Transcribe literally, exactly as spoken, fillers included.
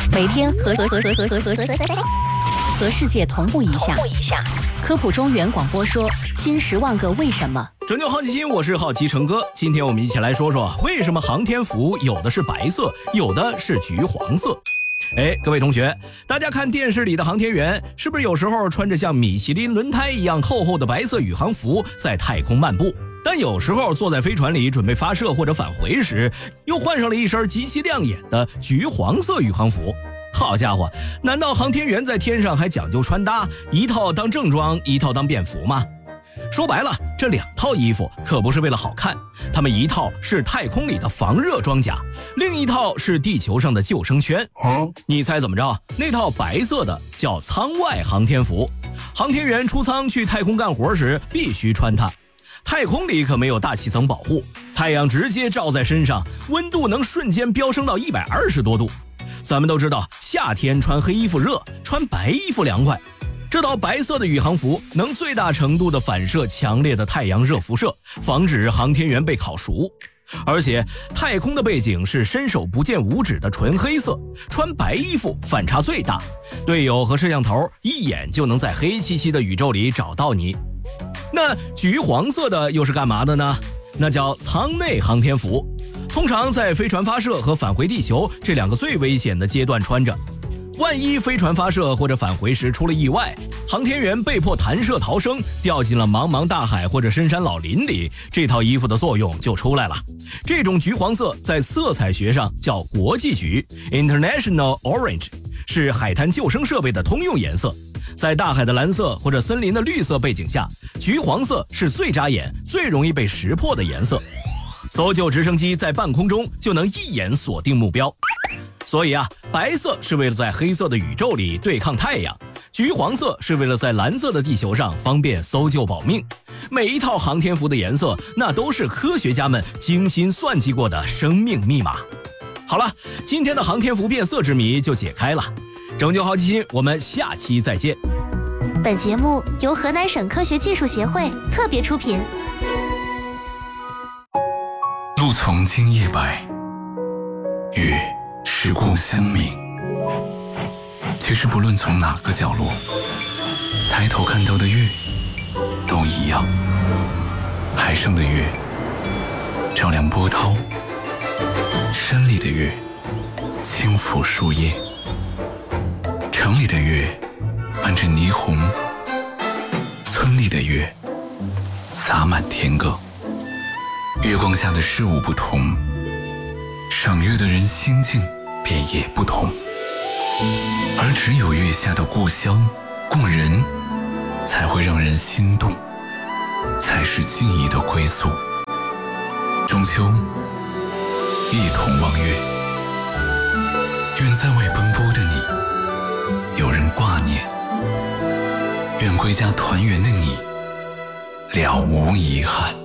每天和和和和和和和和世界同步一下。科普中原广播说新十万个为什么。 拯救好奇心，我是好奇成哥。今天我们一起来说说为什么航天服有的是白色，有的是橘黄色。哎，各位同学，大家看电视里的航天员，是不是有时候穿着像米其林轮胎一样厚厚的白色宇航服在太空漫步？但有时候坐在飞船里准备发射或者返回时，又换上了一身极其亮眼的橘黄色宇航服。好家伙，难道航天员在天上还讲究穿搭，一套当正装，一套当便服吗？说白了，这两套衣服可不是为了好看，他们一套是太空里的防热装甲，另一套是地球上的救生圈。你猜怎么着？那套白色的叫舱外航天服，航天员出舱去太空干活时必须穿它。太空里可没有大气层保护，太阳直接照在身上，温度能瞬间飙升到一百二十多度。咱们都知道，夏天穿黑衣服热，穿白衣服凉快。这套白色的宇航服能最大程度地反射强烈的太阳热辐射，防止航天员被烤熟。而且太空的背景是伸手不见五指的纯黑色，穿白衣服反差最大，队友和摄像头一眼就能在黑漆漆的宇宙里找到你。那橘黄色的又是干嘛的呢？那叫舱内航天服，通常在飞船发射和返回地球这两个最危险的阶段穿着。万一飞船发射或者返回时出了意外，航天员被迫弹射逃生，掉进了茫茫大海或者深山老林里，这套衣服的作用就出来了。这种橘黄色在色彩学上叫国际橘 （International Orange）， 是海滩救生设备的通用颜色。在大海的蓝色或者森林的绿色背景下，橘黄色是最扎眼、最容易被识破的颜色。搜救直升机在半空中就能一眼锁定目标。所以啊，白色是为了在黑色的宇宙里对抗太阳，橘黄色是为了在蓝色的地球上方便搜救保命。每一套航天服的颜色，那都是科学家们精心算计过的生命密码。好了，今天的航天服变色之谜就解开了。拯救好奇心，我们下期再见。 本节目由河南省科学技术协会特别出品。 路从今夜白，月是故乡明。其实不论从哪个角落，抬头看到的月都一样。海上的月照亮波涛，山里的月轻抚树叶，城里的月伴着霓虹，村里的月洒满天歌。月光下的事物不同，赏月的人心境便也不同。而只有月下的故乡故人，才会让人心动，才是记忆的归宿。中秋一同望月，愿在外奔波的你有人挂念，愿归家团圆的你了无遗憾。